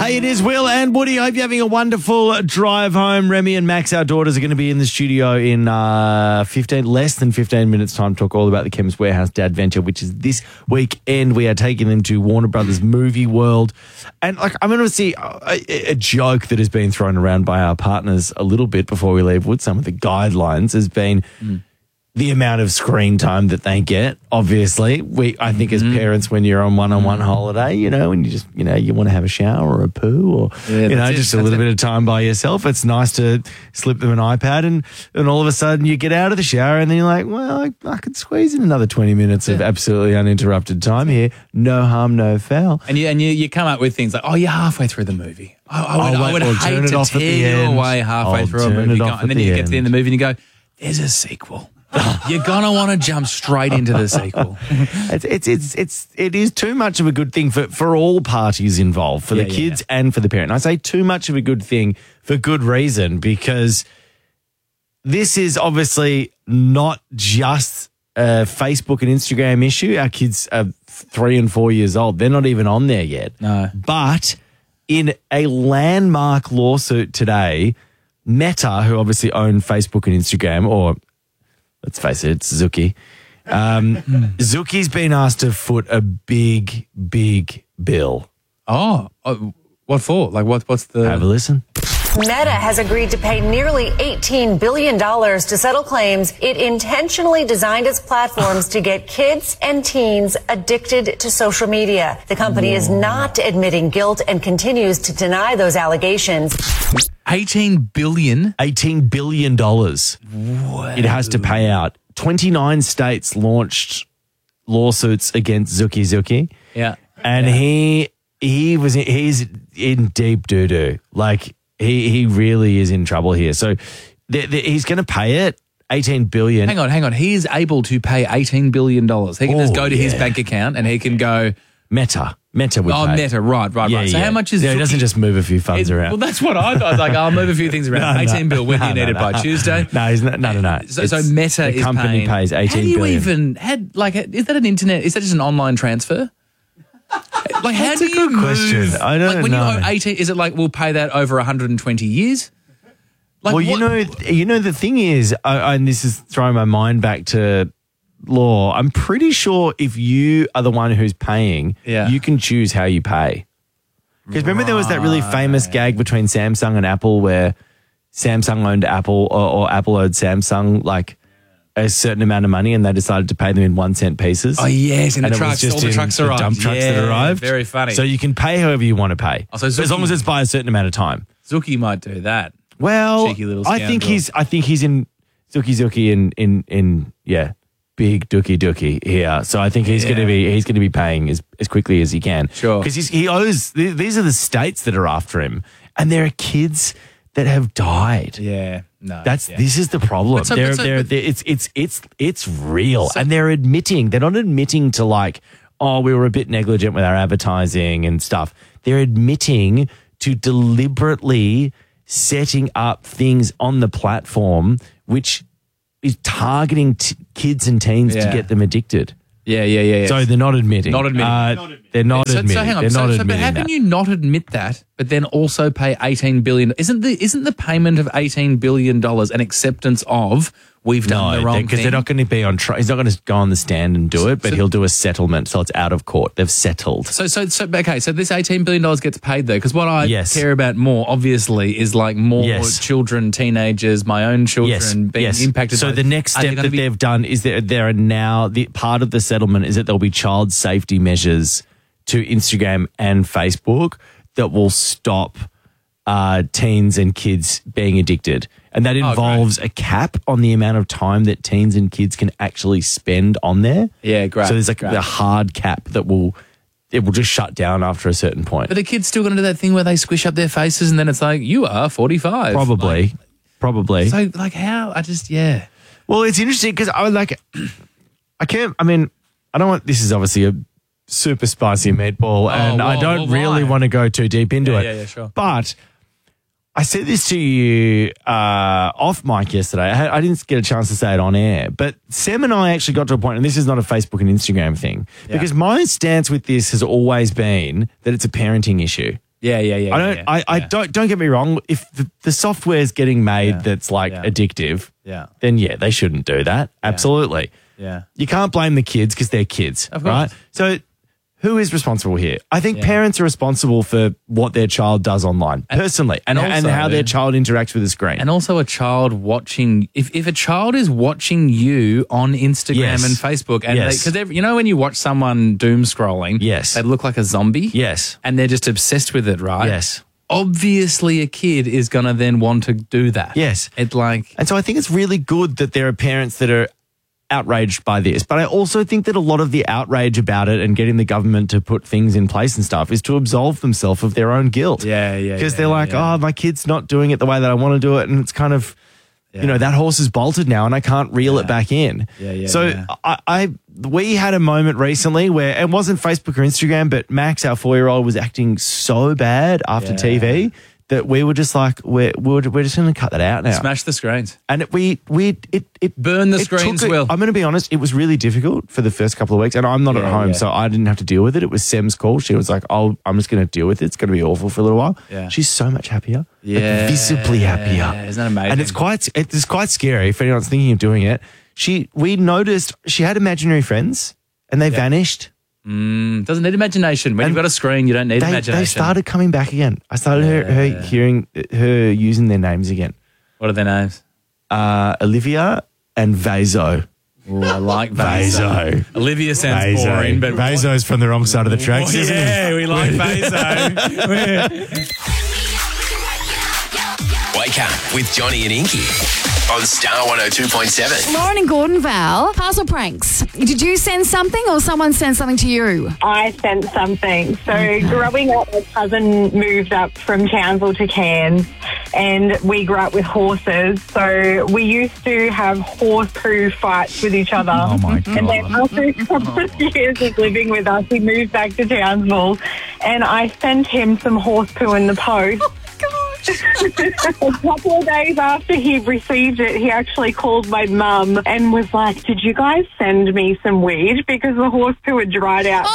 Hey, it is Will and Woody. I hope you're having a wonderful drive home. Remy and Max, our daughters, are going to be in the studio in less than 15 minutes time to talk all about the Chemist Warehouse Dad Venture, which is this weekend. We are taking them to Warner Brothers Movie World. And I'm going to see a joke that has been thrown around by our partners a little bit before we leave with some of the guidelines has been the amount of screen time that they get. Obviously, I think as parents, when you're on one-on-one holiday, and you just, you want to have a shower or a poo or, just a little bit of time by yourself. It's nice to slip them an iPad and all of a sudden you get out of the shower and then you're like, well, I could squeeze in another 20 minutes of absolutely uninterrupted time here. No harm, no foul. And you come up with things like, oh, you're halfway through the movie. I would hate to tear you away halfway through a movie. And then you get to the end of the movie and you go, there's a sequel. You're going to want to jump straight into the sequel. It is too much of a good thing for all parties involved, for the kids and for the parent. And I say too much of a good thing for good reason, because this is obviously not just a Facebook and Instagram issue. Our kids are 3 and 4 years old. They're not even on there yet. No. But in a landmark lawsuit today, Meta, who obviously own Facebook and Instagram, or let's face it, it's Zuki. Zuki's been asked to foot a big, big bill. Oh, what for? Like, what's the... Have a listen. Meta has agreed to pay nearly $18 billion to settle claims it intentionally designed its platforms to get kids and teens addicted to social media. The company is not admitting guilt and continues to deny those allegations. $18 billion? $18 billion. Whoa. It has to pay out. 29 states launched lawsuits against Zuki. Yeah. And he's in deep doo-doo. Like, he really is in trouble here. So he's going to pay it, $18 billion. Hang on. He is able to pay $18 billion. He can just go to his bank account and he can go... Meta would pay. Meta, right. So how much is... Yeah, he doesn't just move a few funds around. Well, that's what I thought. I was like, I'll move a few things around. 18 bill, when do you need it by Tuesday? No, he's not. No. So Meta is company paying... pays $18 billion. How do you even... is that an internet... Is that just an online transfer? Like, how do you move... question. I don't know. When you owe 18, is it like, we'll pay that over 120 years? Like, well, the thing is, and this is throwing my mind back to law, I'm pretty sure if you are the one who's paying, you can choose how you pay. Because remember there was that really famous gag between Samsung and Apple where Samsung owned Apple or Apple owed Samsung like a certain amount of money and they decided to pay them in 1 cent pieces. Oh, yes, and it trucks, was just all the trucks arrived. Dump trucks that arrived. Very funny. So you can pay however you want to pay, as long as it's by a certain amount of time. Zuki might do that. Well, cheeky little I think he's in Zuki in big dookie here. So I think he's going to be paying as quickly as he can. Sure, because he owes. These are the states that are after him, and there are kids that have died. Yeah, no, this is the problem. It's real, and they're admitting. They're not admitting to like, oh, we were a bit negligent with our advertising and stuff. They're admitting to deliberately setting up things on the platform which is targeting kids and teens to get them addicted. Yeah. So they're not admitting. They're not admitting. So hang on. But how can you not admit that, but then also pay $18 billion? Isn't the payment of $18 billion an acceptance of we've done the wrong thing? Because they're not going to be on trial. He's not going to go on the stand and do it, but he'll do a settlement, so it's out of court. They've settled. So this $18 billion gets paid though, because what I care about more, obviously, is like more children, teenagers, my own children being impacted. So the next step that they've done is there are now, the part of the settlement is that there'll be child safety measures to Instagram and Facebook that will stop teens and kids being addicted. And that involves a cap on the amount of time that teens and kids can actually spend on there. Yeah, great. So there's a hard cap that will just shut down after a certain point. But the kids still going to do that thing where they squish up their faces and then it's like, you are 45. Probably. So like how? Well, it's interesting because I don't want, this is obviously a super spicy meatball and I don't really want to go too deep into it. Yeah, sure. But I said this to you off mic yesterday. I didn't get a chance to say it on air, but Sam and I actually got to a point, and this is not a Facebook and Instagram thing, because my stance with this has always been that it's a parenting issue. Yeah. Don't get me wrong. If the software's getting made that's addictive, then they shouldn't do that. Absolutely. Yeah. You can't blame the kids because they're kids, right? So who is responsible here? I think parents are responsible for what their child does online, personally, and how their child interacts with the screen. And also a child watching, if a child is watching you on Instagram and Facebook, and because you know when you watch someone doom scrolling, they look like a zombie, and they're just obsessed with it, right? Yes. Obviously, a kid is going to then want to do that. Yes. And so I think it's really good that there are parents that are outraged by this, but I also think that a lot of the outrage about it and getting the government to put things in place and stuff is to absolve themselves of their own guilt. Because they're like, oh, my kid's not doing it the way that I want to do it, and it's kind of, you know, that horse is bolted now and I can't reel it back in. We had a moment recently where it wasn't Facebook or Instagram, but Max, our 4-year-old, was acting so bad after TV that we were just like, we're just going to cut that out now. Smash the screens. And it burn the screens, Will. I'm going to be honest, it was really difficult for the first couple of weeks, and I'm not at home, so I didn't have to deal with it. It was Sem's call. She was like, I'm just going to deal with it. It's going to be awful for a little while. Yeah. She's so much happier. Like, visibly happier. Isn't that amazing? And it's quite scary if anyone's thinking of doing it. We noticed she had imaginary friends, and they vanished. Doesn't need imagination. When you've got a screen, you don't need imagination. They started coming back again. I started hearing her using their names again. What are their names? Olivia and Vazo. Ooh, I like Vazo. Olivia sounds boring, but Vazo's from the wrong side of the tracks, isn't he? Yeah, we like Vazo. Wake up with Johnny and Inky on Star 102.7. Lauren and Gordon, Val, puzzle pranks. Did you send something or someone sent something to you? I sent something. So growing up, my cousin moved up from Townsville to Cairns, and we grew up with horses. So we used to have horse poo fights with each other. Oh, my God. And then after a couple of years of living with us, he moved back to Townsville, and I sent him some horse poo in the post. A couple of days after he received it, he actually called my mum and was like, did you guys send me some weed? Because the horse poo had dried out.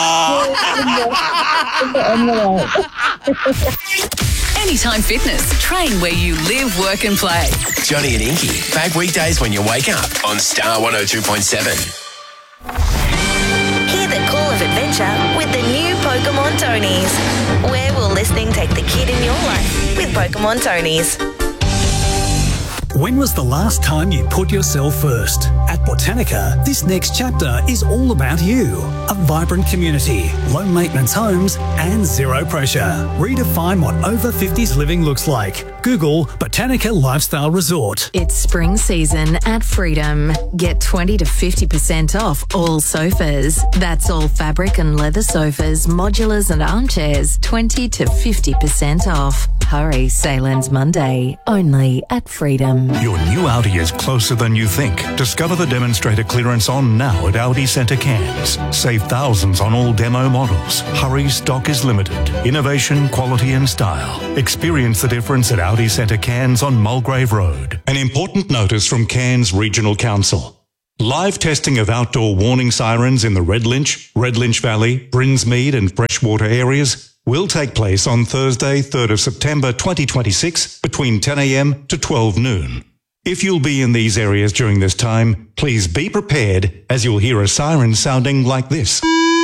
Anytime Fitness. Train where you live, work and play. Johnny and Inky, back weekdays when you wake up on Star 102.7. Hear the call of adventure with the new Pokemon Tonies. Where will listening take the kid in your life with Pokemon Tonies? When was the last time you put yourself first? At Botanica, this next chapter is all about you. A vibrant community, low maintenance homes, and zero pressure. Redefine what over 50s living looks like. Google Botanica Lifestyle Resort. It's spring season at Freedom. Get 20 to 50% off all sofas. That's all fabric and leather sofas, modulars and armchairs. 20 to 50% off. Hurry, sale ends Monday. Only at Freedom. Your new Audi is closer than you think. Discover the demonstrator clearance on now at Audi Centre Cairns. Save thousands on all demo models. Hurry, stock is limited. Innovation, quality and style. Experience the difference at Audi Centre Cairns on Mulgrave Road. An important notice from Cairns Regional Council. Live testing of outdoor warning sirens in the Red Lynch Valley, Brinsmead and Freshwater areas will take place on Thursday, 3rd of September 2026 between 10 a.m. to 12 noon. If you'll be in these areas during this time, please be prepared as you'll hear a siren sounding like this.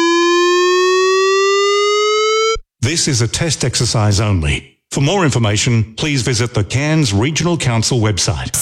This is a test exercise only. For more information, please visit the Cairns Regional Council website.